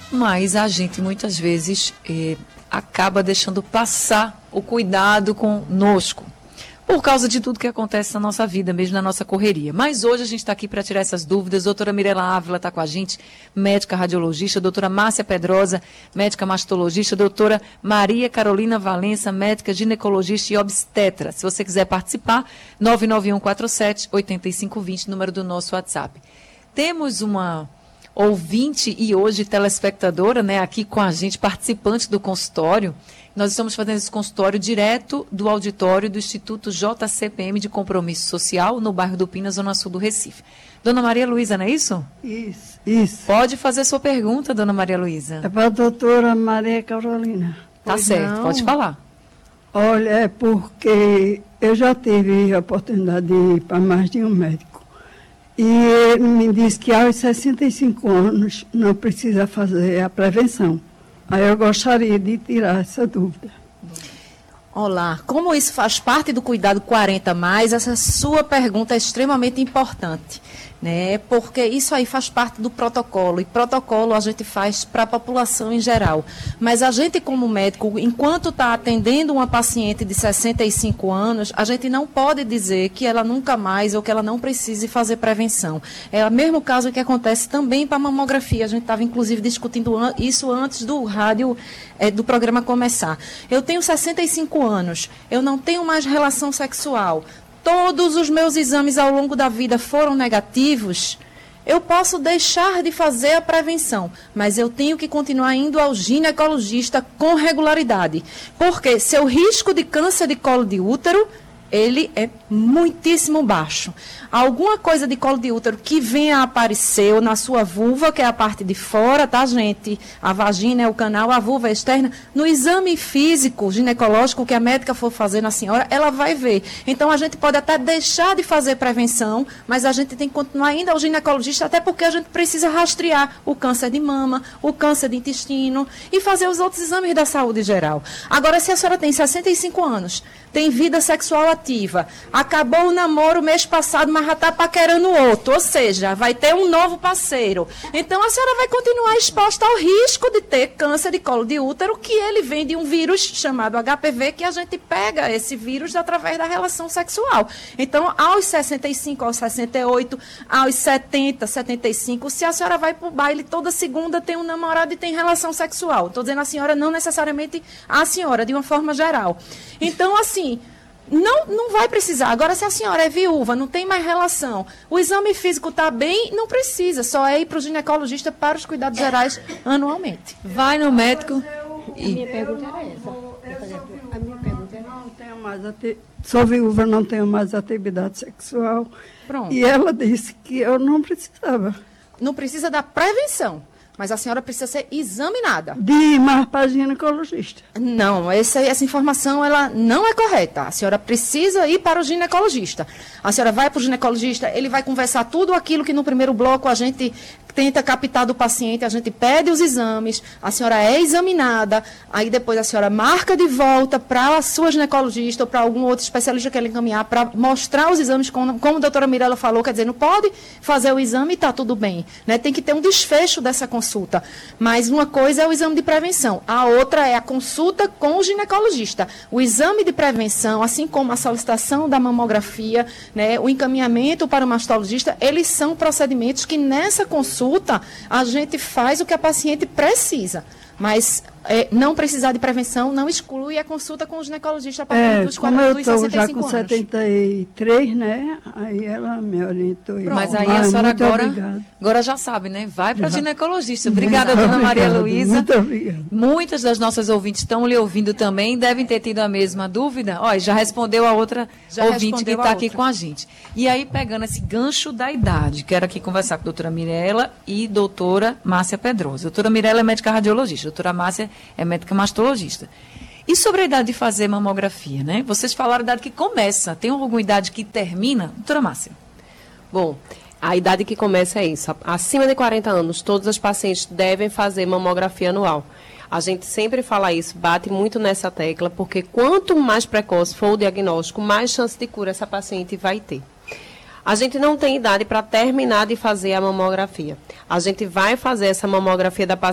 Mas a gente muitas vezes acaba deixando passar o cuidado conosco, por causa de tudo que acontece na nossa vida, mesmo na nossa correria. Mas hoje a gente está aqui para tirar essas dúvidas. Doutora Mirela Ávila está com a gente, médica radiologista, doutora Márcia Pedrosa, médica mastologista, doutora Maria Carolina Valença, médica ginecologista e obstetra. Se você quiser participar, 99147-8520, número do nosso WhatsApp. Temos uma ouvinte e hoje telespectadora, né, aqui com a gente, participante do consultório. Nós estamos fazendo esse consultório direto do auditório do Instituto JCPM de Compromisso Social, no bairro do Pina, Zona Sul do Recife. Dona Maria Luísa, não é isso? Isso. Pode fazer sua pergunta, Dona Maria Luísa. É para a doutora Maria Carolina. Tá certo, pode falar. Olha, é porque eu já tive a oportunidade de ir para mais de um médico. E ele me disse que aos 65 anos não precisa fazer a prevenção. Aí eu gostaria de tirar essa dúvida. Olá, como isso faz parte do cuidado 40+, essa sua pergunta é extremamente importante, né? Porque isso aí faz parte do protocolo, e protocolo a gente faz para a população em geral. Mas a gente, como médico, enquanto está atendendo uma paciente de 65 anos, a gente não pode dizer que ela nunca mais ou que ela não precise fazer prevenção. É o mesmo caso que acontece também para a mamografia. A gente estava, inclusive, discutindo isso antes do rádio, do programa começar. Eu tenho 65 anos, eu não tenho mais relação sexual, todos os meus exames ao longo da vida foram negativos, eu posso deixar de fazer a prevenção, mas eu tenho que continuar indo ao ginecologista com regularidade, porque seu risco de câncer de colo de útero, ele é muitíssimo baixo. Alguma coisa de colo de útero que venha a aparecer ou na sua vulva, que é a parte de fora, tá, gente? A vagina é o canal, a vulva é externa. No exame físico, ginecológico, que a médica for fazer na senhora, ela vai ver. Então, a gente pode até deixar de fazer prevenção, mas a gente tem que continuar indo ao ginecologista, até porque a gente precisa rastrear o câncer de mama, o câncer de intestino e fazer os outros exames da saúde geral. Agora, se a senhora tem 65 anos, tem vida sexual ativa, acabou o namoro mês passado, mas já está paquerando outro, ou seja, vai ter um novo parceiro. Então, a senhora vai continuar exposta ao risco de ter câncer de colo de útero, que ele vem de um vírus chamado HPV, que a gente pega esse vírus através da relação sexual. Então, aos 65, aos 68, aos 70, 75, se a senhora vai para o baile toda segunda, tem um namorado e tem relação sexual. Estou dizendo a senhora, não necessariamente a senhora, de uma forma geral. Então, assim, não vai precisar. Agora, se a senhora é viúva, não tem mais relação, o exame físico está bem, não precisa. Só é ir para o ginecologista para os cuidados gerais anualmente. Vai no médico. A minha pergunta era essa. A minha pergunta era... Sou viúva, não tenho mais atividade sexual. Pronto. E ela disse que eu não precisava. Não precisa da prevenção, mas a senhora precisa ser examinada. De ir mais para ginecologista. Não, essa informação ela não é correta. A senhora precisa ir para o ginecologista. A senhora vai para o ginecologista, ele vai conversar tudo aquilo que no primeiro bloco a gente tenta captar do paciente, a gente pede os exames, a senhora é examinada, aí depois a senhora marca de volta para a sua ginecologista ou para algum outro especialista que ela encaminhar para mostrar os exames, como a doutora Mirela falou, quer dizer, não pode fazer o exame e está tudo bem, né? Tem que ter um desfecho dessa consulta. Mas uma coisa é o exame de prevenção, a outra é a consulta com o ginecologista. O exame de prevenção, assim como a solicitação da mamografia, né, o encaminhamento para o mastologista, eles são procedimentos que nessa consulta a gente faz o que a paciente precisa, mas não precisar de prevenção não exclui a consulta com o ginecologista a partir dos 65 anos. Como eu estou já com 73, né? Aí ela me orientou. Mas aí a senhora agora já sabe, né? Vai para o ginecologista. Obrigada, dona Maria Luísa. Muito obrigada. Muitas das nossas ouvintes estão lhe ouvindo também, devem ter tido a mesma dúvida. Olha, já respondeu a outra ouvinte que está aqui com a gente. E aí, pegando esse gancho da idade, quero aqui conversar com a doutora Mirela e doutora Márcia Pedrosa. Doutora Mirela é médica radiologista, doutora Márcia é médica mastologista. E sobre a idade de fazer mamografia, né? Vocês falaram a idade que começa. Tem alguma idade que termina? Doutora Márcia. Bom, a idade que começa é isso. Acima de 40 anos, todas as pacientes devem fazer mamografia anual. A gente sempre fala isso, bate muito nessa tecla, porque quanto mais precoce for o diagnóstico, mais chance de cura essa paciente vai ter. A gente não tem idade para terminar de fazer a mamografia. A gente vai fazer essa mamografia da paciente